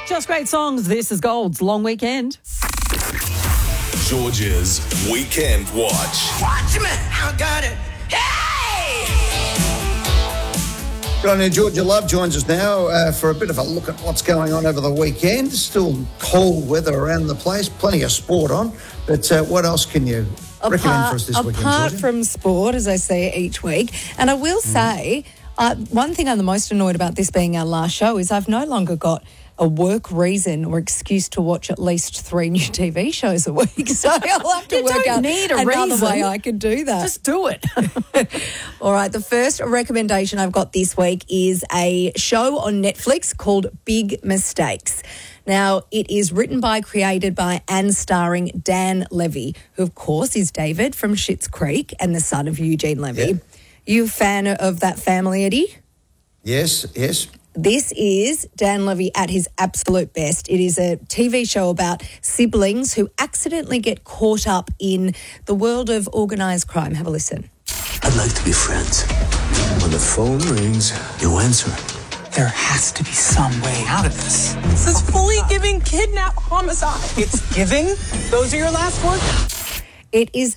Just great songs. This is Gold's Long Weekend. George's Weekend Watch. Watch me, I got it. Hey! Good on you, Georgia Love joins us now for a bit of a look at what's going on over the weekend. Still cold weather around the place, plenty of sport on. But what else can you recommend for us this weekend, Apart Georgia? from sport, as I say each week, and I will say, one thing I'm the most annoyed about this being our last show is I've no longer got a work reason or excuse to watch at least 3 new TV shows a week. So I'll have to You work don't out need a another reason. way I can do that. Just do it. All right, the first recommendation I've got this week is a show on Netflix called Big Mistakes. Now, it is written by, created by, and starring Dan Levy, who, of course, is David from Schitt's Creek and the son of Eugene Levy. Yeah. You a fan of that family, Eddie? Yes. This is Dan Levy at his absolute best. It is a TV show about siblings who accidentally get caught up in the world of organised crime. Have a listen. I'd like to be friends. When the phone rings, you answer. There has to be some way out of this. This is fully giving kidnap homicide. It's giving? Those are your last words? It is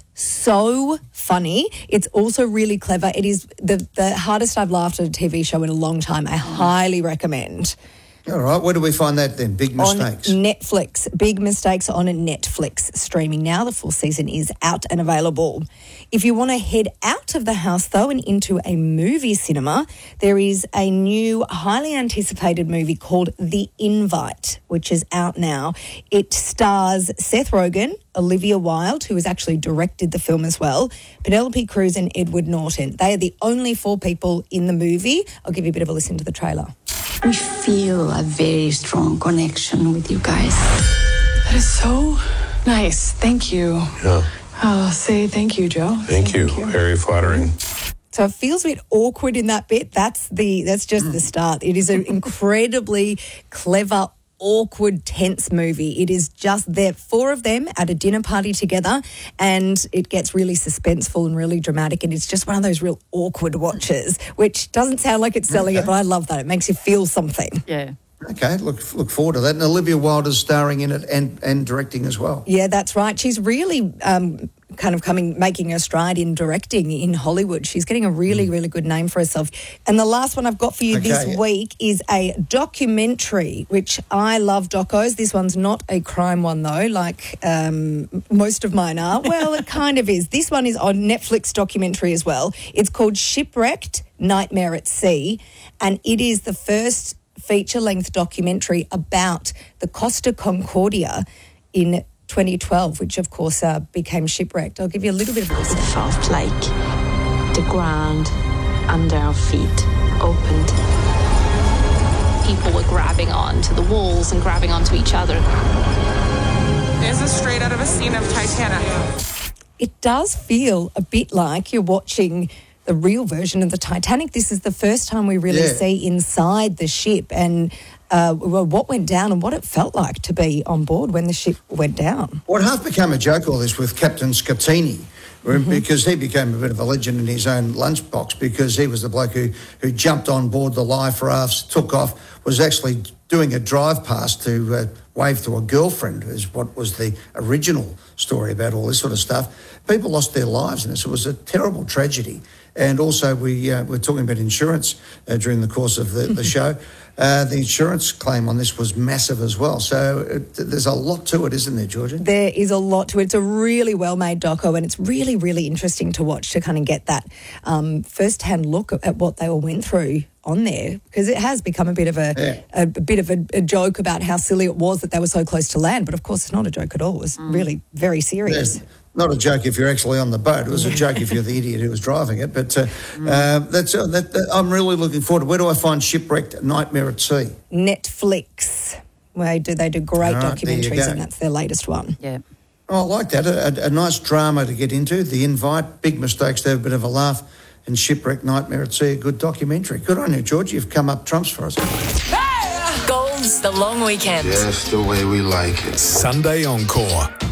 so funny. It's also really clever. It is the hardest I've laughed at a TV show in a long time. I highly recommend. All right, where do we find that then? Big Mistakes. On Netflix. Big Mistakes on Netflix, streaming now. The full season is out and available. If you want to head out of the house, though, and into a movie cinema, there is a new, highly anticipated movie called The Invite, which is out now. It stars Seth Rogen, Olivia Wilde, who has actually directed the film as well, Penelope Cruz and Edward Norton. They are the only 4 people in the movie. I'll give you a bit of a listen to the trailer. We feel a very strong connection with you guys. That is so nice. Thank you. Yeah. I'll say thank you, Joe. Thank you. Very flattering. So it feels a bit awkward in that bit. That's just the start. It is an incredibly clever, awkward, tense movie. It is just there, 4 of them at a dinner party together, and it gets really suspenseful and really dramatic, and it's just one of those real awkward watches, which doesn't sound like it's selling it, but I love that. It makes you feel something. Yeah. Okay, look forward to that. And Olivia Wilde is starring in it and directing as well. Yeah, that's right. She's really kind of making her stride in directing in Hollywood. She's getting a really, really good name for herself. And the last one I've got for you this week is a documentary, which I love docos. This one's not a crime one, though, like most of mine are. Well, it kind of is. This one is on Netflix documentary as well. It's called Shipwrecked: Nightmare at Sea, and it is the first feature-length documentary about the Costa Concordia in 2012, which of course became shipwrecked. I'll give you a little bit of a listen. It felt like the ground under our feet opened. People were grabbing onto the walls and grabbing onto each other. This is straight out of a scene of Titanic. It does feel a bit like you're watching the real version of the Titanic. This is the first time we really see inside the ship and what went down and what it felt like to be on board when the ship went down. What half became a joke, all this, with Captain Scattini, because he became a bit of a legend in his own lunchbox, because he was the bloke who jumped on board the life rafts, took off, was actually doing a drive past to wave to a girlfriend, is what was the original story about all this sort of stuff. People lost their lives in this. It was a terrible tragedy. And also we're talking about insurance during the course of the show. The insurance claim on this was massive as well. So there's a lot to it, isn't there, Georgia? There is a lot to it. It's a really well-made doco, and it's really, really interesting to watch, to kind of get that first-hand look at what they all went through on there, because it has become a bit of a joke about how silly it was that they were so close to land. But of course, it's not a joke at all. It was really very serious. Yeah. Not a joke if you're actually on the boat. It was a joke if you're the idiot who was driving it. But I'm really looking forward to. Where do I find Shipwrecked: Nightmare at Sea? Netflix. They do great documentaries, and that's their latest one. Yeah. Oh, I like that. A nice drama to get into. The Invite, Big Mistakes to have a bit of a laugh, and Shipwrecked: Nightmare at Sea, a good documentary. Good on you, George. You've come up trumps for us. Gold's The Long Weekend. Just the way we like it. Sunday Encore.